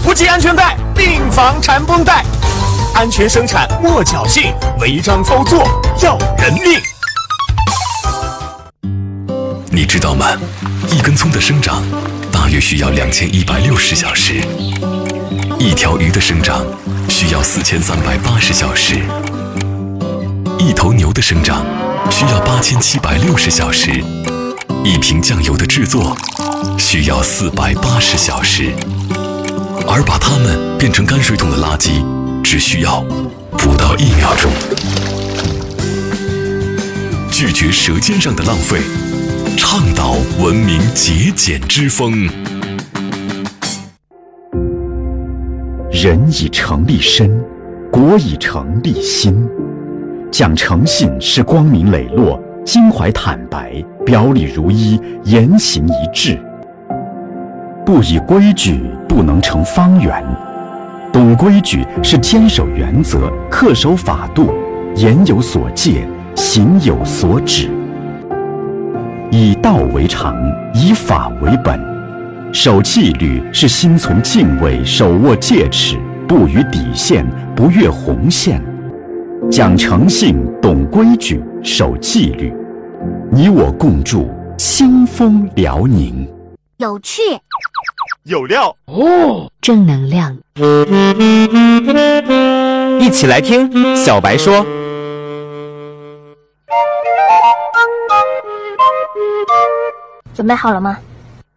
不系安全带，并防缠绷带。安全生产莫侥幸，违章操作要人命。 你知道吗？一根葱的生长大约需要2160小时，一条鱼的生长需要4380小时，一头牛的生长需要8760小时，一瓶酱油的制作需要480小时，而把它们变成泔水桶的垃圾只需要不到1秒钟。拒绝舌尖上的浪费，倡导文明节俭之风。 人以诚立身，国以诚立心。讲诚信是光明磊落、襟怀坦白、表里如一、言行一致。不以规矩，不能成方圆。懂规矩是坚守原则、恪守法度，言有所戒，行有所止。以道为常，以法为本。守纪律是心存敬畏，手握戒尺，不逾底线，不越红线。讲诚信，懂规矩，守纪律，你我共筑清风辽宁。 有趣， 有料哦， 正能量。 一起来听小白说。 准备好了吗？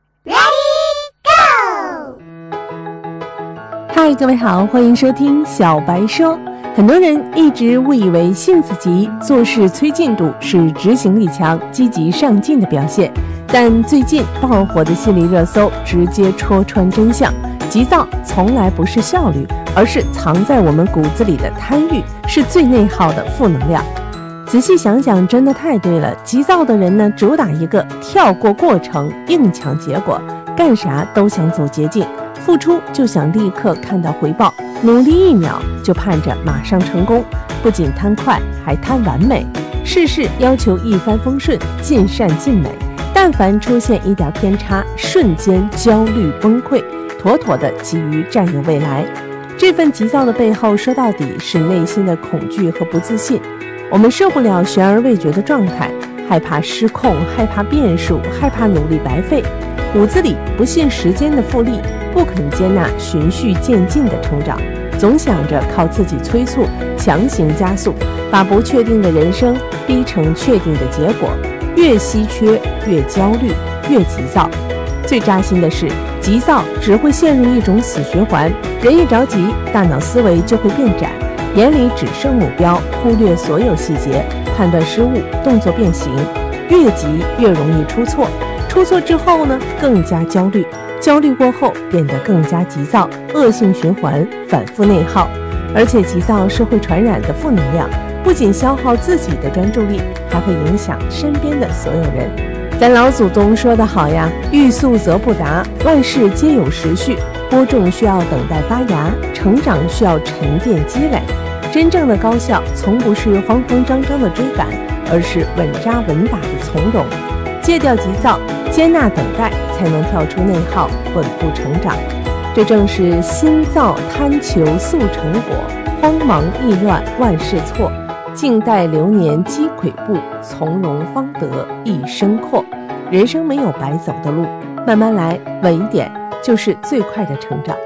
嗨，各位好，欢迎收听小白说。很多人一直误以为性子急、做事催进度是执行力强、积极上进的表现，但最近爆火的心理热搜直接戳穿真相：急躁从来不是效率，而是藏在我们骨子里的贪欲，是最内耗的负能量。仔细想想，真的太对了。急躁的人呢，主打一个跳过过程，硬抢结果，干啥都想走捷径。付出就想立刻看到回报，努力1秒就盼着马上成功，不仅贪快，还贪完美，事事要求一帆风顺，尽善尽美。但凡出现一点偏差，瞬间焦虑崩溃，妥妥的急于占有未来。这份急躁的背后，说到底是内心的恐惧和不自信。我们受不了悬而未决的状态，害怕失控，害怕变数，害怕努力白费，骨子里不信时间的复利，不肯接纳循序渐进的成长，总想着靠自己催促，强行加速，把不确定的人生逼成确定的结果，越稀缺越焦虑，越急躁。最扎心的是，急躁只会陷入一种死循环，人一着急，大脑思维就会变窄，眼里只剩目标，忽略所有细节，判断失误，动作变形，越急越容易出错，出错之后呢，更加焦虑，焦虑过后变得更加急躁，恶性循环，反复内耗。而且急躁是会传染的负能量，不仅消耗自己的专注力，还会影响身边的所有人。咱老祖宗说得好呀，欲速则不达，万事皆有时序，播种需要等待发芽，成长需要沉淀积累。真正的高效从不是慌慌张张的追赶，而是稳扎稳打的从容。戒掉急躁，接纳等待，才能跳出内耗，稳步成长。这正是心躁贪求速成果，慌忙易乱万事错，静待流年积跬步，从容方得一生阔。人生没有白走的路，慢慢来，稳一点，就是最快的成长。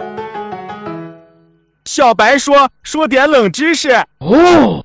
小白说点冷知识哦。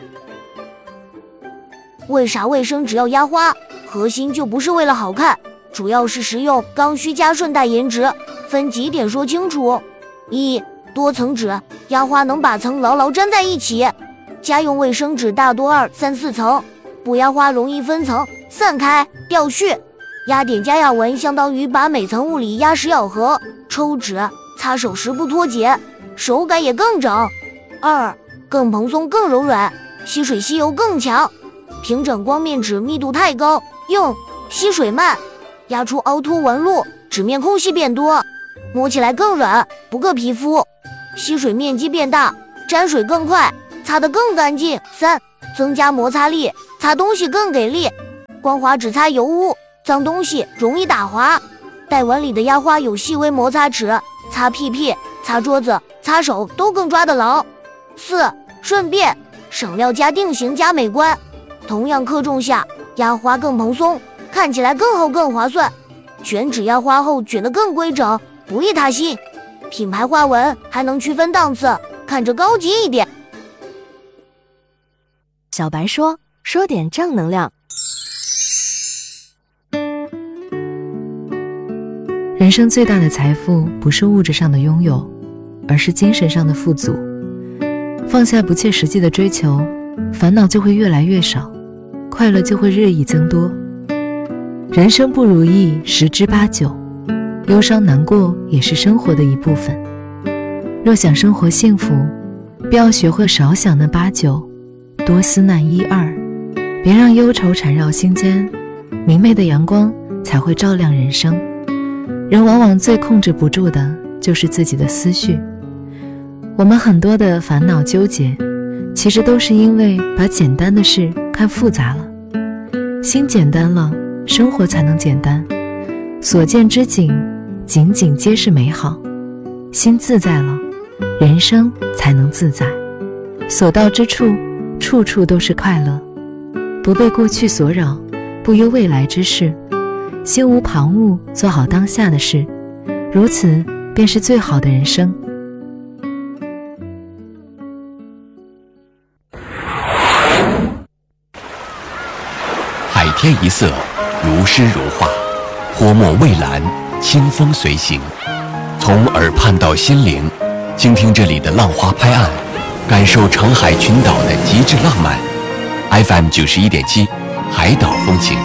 为啥卫生纸要压花？核心就不是为了好看，主要是实用，刚需加顺带颜值。分几点说清楚：一、多层纸，压花能把层牢牢粘在一起。家用卫生纸大多2、3、4层，不压花容易分层、散开、掉絮。压点加压纹相当于把每层物理压实咬合。抽纸，擦手时不脱节，手感也更整。2、更蓬松更柔软，吸水吸油更强。平整光面纸密度太高，硬，吸水慢，压出凹凸纹路，纸面空隙变多，摸起来更软，不硌皮肤，吸水面积变大，沾水更快，擦得更干净。3、增加摩擦力，擦东西更给力。光滑只擦油污，脏东西容易打滑。带纹里的压花有细微摩擦齿，擦屁屁擦桌子、擦手都更抓得牢。4. 顺便，省料加定型加美观。同样克重下，压花更蓬松，看起来更厚更划算。卷纸压花后卷得更规整，不易塌心。品牌花纹还能区分档次，看着高级一点。 小白说点正能量。人生最大的财富不是物质上的拥有，而是精神上的富足。放下不切实际的追求，烦恼就会越来越少，快乐就会日益增多。人生不如意10之8九，忧伤难过也是生活的一部分。若想生活幸福，便要学会少想那8九，多思那1、2，别让忧愁缠绕心间，明媚的阳光才会照亮人生。人往往最控制不住的就是自己的思绪，我们很多的烦恼纠结，其实都是因为把简单的事看复杂了。心简单了，生活才能简单，所见之景景景皆是美好。心自在了，人生才能自在，所到之处处处都是快乐。不被过去所扰，不忧未来之事，心无旁骛，做好当下的事，如此便是最好的人生。 海天一色，如诗如画，泼墨蔚蓝，清风随行。从耳畔到心灵，倾听这里的浪花拍岸，感受长海群岛的极致浪漫。FM 91.7，海岛风情。